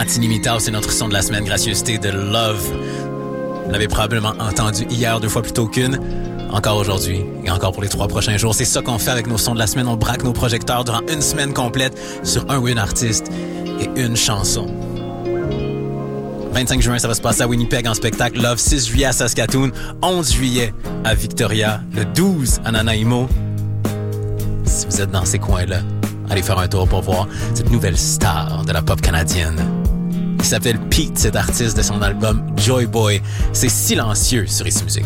Martini Mitao, c'est notre son de la semaine, gracieuseté de Love. Vous l'avez probablement entendu hier 2 fois plus tôt qu'une. Encore aujourd'hui et encore pour les 3 prochains jours. C'est ça qu'on fait avec nos sons de la semaine. On braque nos projecteurs durant une semaine complète sur un ou une artiste et une chanson. 25 juin, ça va se passer à Winnipeg en spectacle. Love, 6 juillet à Saskatoon, 11 juillet à Victoria, le 12 à Nanaimo. Si vous êtes dans ces coins-là, allez faire un tour pour voir cette nouvelle star de la pop canadienne. Il s'appelle Pete, cet artiste de son album Joy Boy. C'est silencieux sur Ici Musique.